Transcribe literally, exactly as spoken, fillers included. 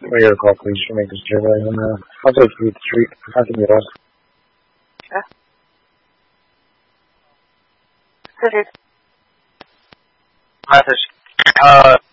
Give me your call, please. You make this survey, and uh, I'll take you to the street. I'll give you that. Yeah. City. Message. Uh,